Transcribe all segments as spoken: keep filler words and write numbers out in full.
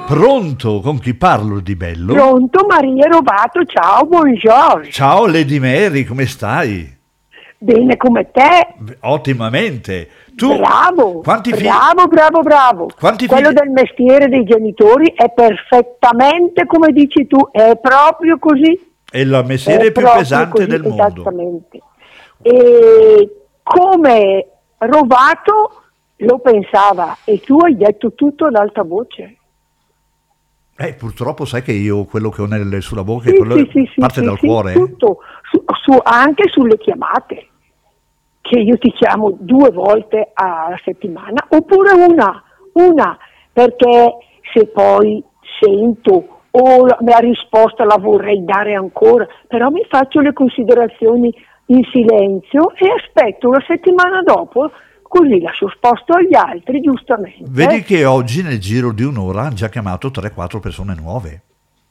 Pronto? Con chi parlo di bello? Pronto, Maria Rovato, ciao, buongiorno. Ciao Lady Mary, come stai? Bene come te. Ottimamente. Tu, bravo, quanti figli... bravo, bravo, bravo. Quanti Quello figli... del mestiere dei genitori è perfettamente come dici tu, è proprio così. È il mestiere è più pesante così, del mondo. Esattamente. E come Rovato lo pensava e tu hai detto tutto ad alta voce. Eh, purtroppo sai che io quello che ho nel, sulla bocca sì, quello sì, sì, parte sì, dal sì, cuore. Tutto, su, su, anche sulle chiamate, che io ti chiamo due volte alla settimana, oppure una, una, perché se poi sento o la mia risposta la vorrei dare ancora, però mi faccio le considerazioni in silenzio e aspetto la settimana dopo, così lascio sposto agli altri, giustamente. Vedi che oggi nel giro di un'ora hanno già chiamato tre quattro persone nuove.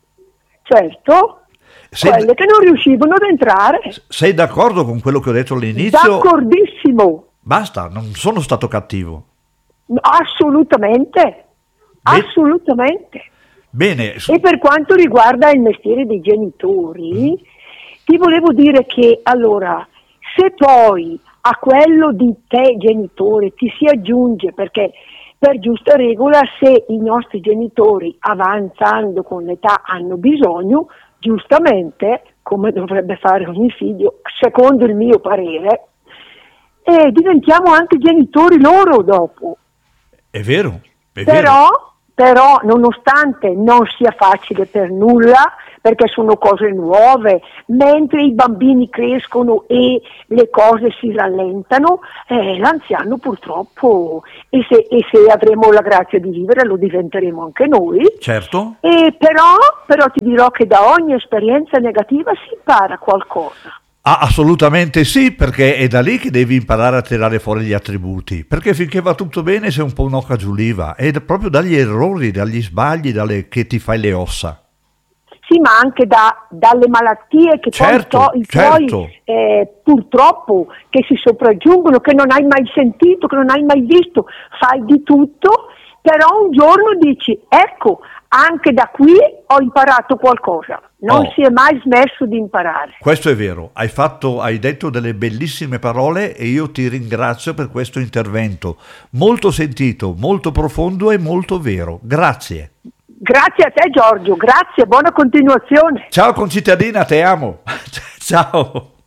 Certo, sei, quelle che non riuscivano ad entrare. Sei d'accordo con quello che ho detto all'inizio? D'accordissimo. Basta, non sono stato cattivo. Assolutamente, Be- assolutamente. Bene. E per quanto riguarda il mestiere dei genitori, mm. ti volevo dire che, allora, se poi a quello di te genitore ti si aggiunge, perché per giusta regola se i nostri genitori avanzando con l'età hanno bisogno, giustamente, come dovrebbe fare ogni figlio, secondo il mio parere, eh, diventiamo anche genitori loro dopo. È vero, è però, vero. Però, nonostante non sia facile per nulla, perché sono cose nuove, mentre i bambini crescono e le cose si rallentano, eh, l'anziano purtroppo, e se, e se avremo la grazia di vivere lo diventeremo anche noi. Certo. E però, però ti dirò che da ogni esperienza negativa si impara qualcosa. Ah, assolutamente sì, perché è da lì che devi imparare a tirare fuori gli attributi, perché finché va tutto bene sei un po' un'oca giuliva, ed è proprio dagli errori, dagli sbagli dalle, che ti fai le ossa. Sì, ma anche da, dalle malattie che certo, poi, certo. poi eh, purtroppo che si sopraggiungono, che non hai mai sentito, che non hai mai visto, fai di tutto, però un giorno dici, ecco, anche da qui ho imparato qualcosa, non oh. si è mai smesso di imparare. Questo è vero, hai fatto, hai detto delle bellissime parole e io ti ringrazio per questo intervento, molto sentito, molto profondo e molto vero, grazie. Grazie a te Giorgio, grazie, buona continuazione. Ciao concittadina, te amo. Ciao.